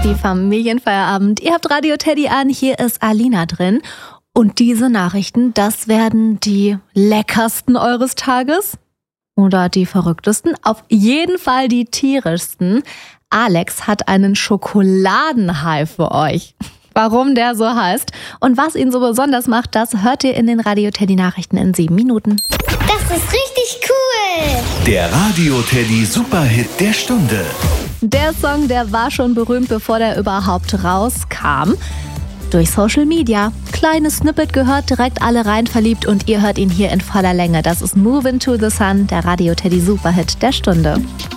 Die Familienfeierabend. Ihr habt Radio Teddy an, hier ist Alina drin. Und diese Nachrichten, das werden die leckersten eures Tages oder die verrücktesten, auf jeden Fall die tierischsten. Alex hat einen Schokoladenhai für euch. Warum der so heißt und was ihn so besonders macht, das hört ihr in den Radio Teddy Nachrichten in 7 Minuten. Das ist richtig cool! Der Radio Teddy Superhit der Stunde. Der Song, der war schon berühmt, bevor der überhaupt rauskam. Durch Social Media. Kleines Snippet gehört, direkt alle rein verliebt und ihr hört ihn hier in voller Länge. Das ist Movin' to the Sun, der Radio Teddy Superhit der Stunde.